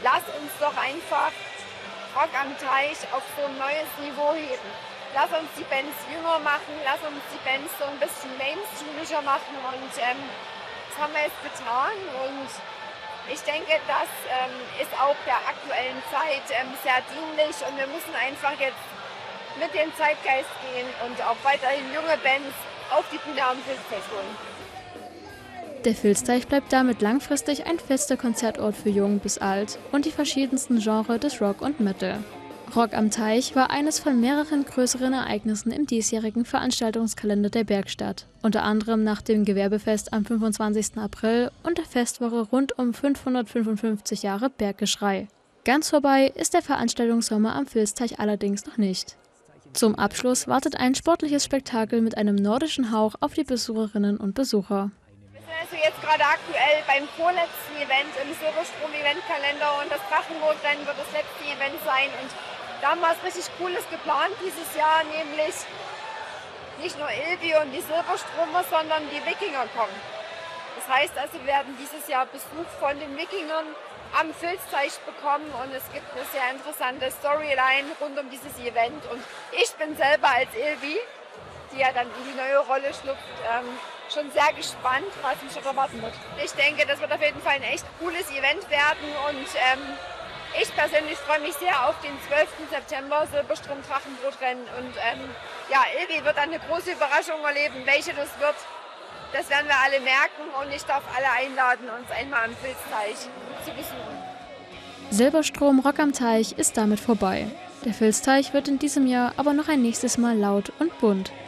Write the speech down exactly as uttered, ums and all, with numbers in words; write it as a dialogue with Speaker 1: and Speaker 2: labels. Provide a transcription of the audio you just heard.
Speaker 1: lass uns doch einfach Rock am Teich auf so ein neues Niveau heben. Lass uns die Bands jünger machen, lass uns die Bands so ein bisschen mainstreamischer machen und ähm, das haben wir jetzt getan und ich denke, das ähm, ist auch der aktuellen Zeit ähm, sehr dienlich und wir müssen einfach jetzt mit dem Zeitgeist gehen und auch weiterhin junge Bands auf die Bühne am Filzteich holen.
Speaker 2: Der Filzteich bleibt damit langfristig ein fester Konzertort für Jung bis Alt und die verschiedensten Genres des Rock und Metal. Rock am Teich war eines von mehreren größeren Ereignissen im diesjährigen Veranstaltungskalender der Bergstadt, unter anderem nach dem Gewerbefest am fünfundzwanzigsten April und der Festwoche rund um fünfhundertfünfundfünfzig Jahre Berggeschrei. Ganz vorbei ist der Veranstaltungssommer am Filzteich allerdings noch nicht. Zum Abschluss wartet ein sportliches Spektakel mit einem nordischen Hauch auf die Besucherinnen und Besucher.
Speaker 1: Wir sind also jetzt gerade aktuell beim vorletzten Event im Silberstrom-Eventkalender und das Drachenbootrennen wird das letzte Event sein. Und da haben wir was richtig Cooles geplant dieses Jahr, nämlich nicht nur Ilvi und die Silberstromer, sondern die Wikinger kommen. Das heißt also, wir werden dieses Jahr Besuch von den Wikingern am Filzteich bekommen und es gibt eine sehr interessante Storyline rund um dieses Event. Und ich bin selber als Ilvi, die ja dann in die neue Rolle schlüpft, ähm, schon sehr gespannt, was mich dort erwarten wird. Ich denke, das wird auf jeden Fall ein echt cooles Event werden und ähm, ich persönlich freue mich sehr auf den zwölften September Silberstrom-Drachenbootrennen und ähm, ja, Ilvi wird eine große Überraschung erleben, welche das wird. Das werden wir alle merken und ich darf alle einladen, uns einmal am Filzteich zu besuchen.
Speaker 2: Silberstrom Rock am Teich ist damit vorbei. Der Filzteich wird in diesem Jahr aber noch ein nächstes Mal laut und bunt.